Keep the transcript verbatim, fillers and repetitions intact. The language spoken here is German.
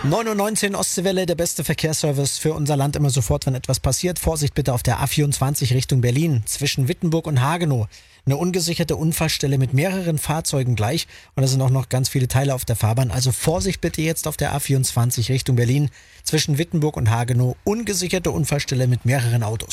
neun Uhr neunzehn Ostseewelle, der beste Verkehrsservice für unser Land immer sofort, wenn etwas passiert. Vorsicht bitte auf der A vierundzwanzig Richtung Berlin, zwischen Wittenburg und Hagenow. Eine ungesicherte Unfallstelle mit mehreren Fahrzeugen gleich und da sind auch noch ganz viele Teile auf der Fahrbahn. Also Vorsicht bitte jetzt auf der A vierundzwanzig Richtung Berlin, zwischen Wittenburg und Hagenow. Ungesicherte Unfallstelle mit mehreren Autos.